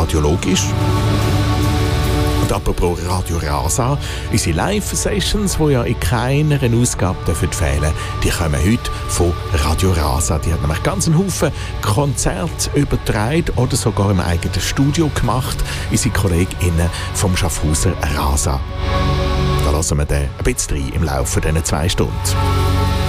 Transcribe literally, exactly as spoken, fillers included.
radiologisch. Und apropos Radio Rasa, unsere Live-Sessions, die ja in keiner Ausgabe dürfen fehlen, die kommen heute von Radio Rasa. Die hat nämlich ganz einen Haufen Konzerte übertragen oder sogar im eigenen Studio gemacht. Unsere KollegInnen vom Schaffhauser Rasa. Da lassen wir den ein bisschen rein im Laufe dieser zwei Stunden.